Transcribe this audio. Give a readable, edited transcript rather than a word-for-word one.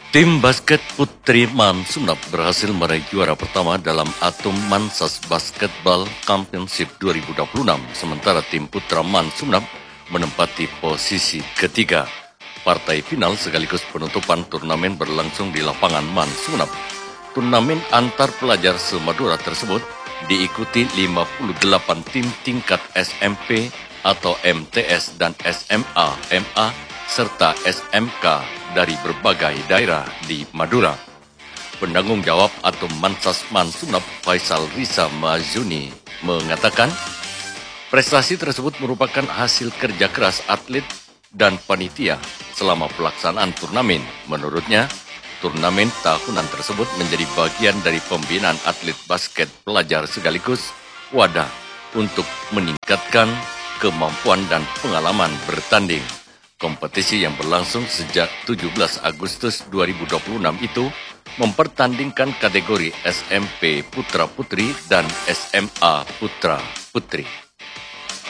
Tim basket putri MAN Sumeneb berhasil meraih juara pertama dalam Atom Mansas Basketball Championship 2026, sementara tim putra MAN Sumeneb menempati posisi ketiga. Partai final sekaligus penutupan turnamen berlangsung di lapangan MAN Sumeneb. Turnamen antar pelajar se-Madura tersebut diikuti 58 tim tingkat SMP atau MTS dan SMA, MA, serta SMK dari berbagai daerah di Madura. Penanggung jawab Atom Mansas MAN Sumeneb, Faisal Risa Mazuni, mengatakan prestasi tersebut merupakan hasil kerja keras atlet dan panitia selama pelaksanaan turnamen. Menurutnya, turnamen tahunan tersebut menjadi bagian dari pembinaan atlet basket pelajar sekaligus wadah untuk meningkatkan kemampuan dan pengalaman bertanding. Kompetisi yang berlangsung sejak 17 Agustus 2026 itu mempertandingkan kategori SMP Putra-Putri dan SMA Putra-Putri.